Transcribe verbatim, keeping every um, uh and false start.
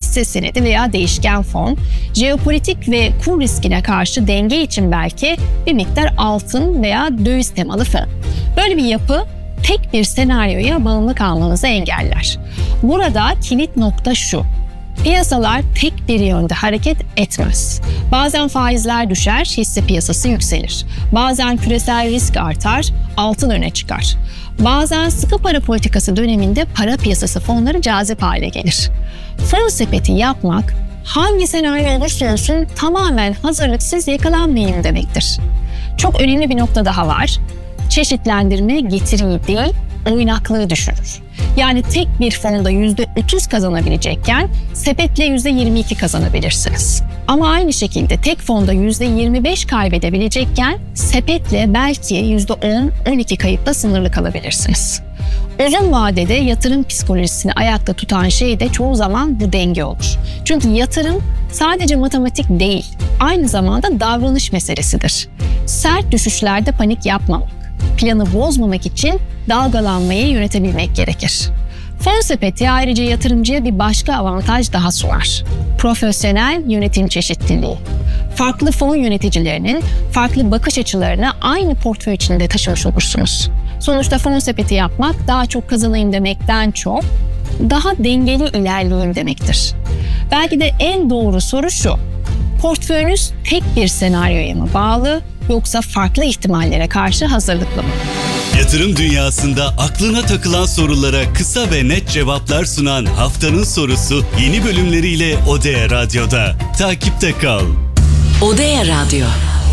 hisse senedi veya değişken fon, jeopolitik ve kur riskine karşı denge için belki bir miktar altın veya döviz temalı fon. Böyle bir yapı tek bir senaryoya bağımlı kalmanızı engeller. Burada kilit nokta şu: piyasalar tek bir yönde hareket etmez. Bazen faizler düşer, hisse piyasası yükselir. Bazen küresel risk artar, altın öne çıkar. Bazen sıkı para politikası döneminde para piyasası fonları cazip hale gelir. Fon sepeti yapmak, hangi senaryo olursa olsun tamamen hazırlıksız yakalanmayın demektir. Çok önemli bir nokta daha var. Çeşitlendirme getiriyi değil, oynaklığı düşürür. Yani tek bir fonda yüzde otuz kazanabilecekken sepetle yüzde yirmi iki kazanabilirsiniz. Ama aynı şekilde tek fonda yüzde yirmi beş kaybedebilecekken sepetle belki yüzde on on iki kayıpla sınırlı kalabilirsiniz. Uzun vadede yatırım psikolojisini ayakta tutan şey de çoğu zaman bu denge olur. Çünkü yatırım sadece matematik değil, aynı zamanda davranış meselesidir. Sert düşüşlerde panik yapmamak, planı bozmamak için dalgalanmayı yönetebilmek gerekir. Fon sepeti ayrıca yatırımcıya bir başka avantaj daha sunar: profesyonel yönetim çeşitliliği. Farklı fon yöneticilerinin farklı bakış açılarını aynı portföy içinde taşımış olursunuz. Sonuçta fon sepeti yapmak daha çok kazanayım demekten çok daha dengeli ilerleyeyim demektir. Belki de en doğru soru şu: portföyünüz tek bir senaryoya mı bağlı, yoksa farklı ihtimallere karşı hazırlıklı mı? Yatırım dünyasında aklına takılan sorulara kısa ve net cevaplar sunan Haftanın Sorusu yeni bölümleriyle Odea Radyo'da. Takipte kal. Odea Radyo.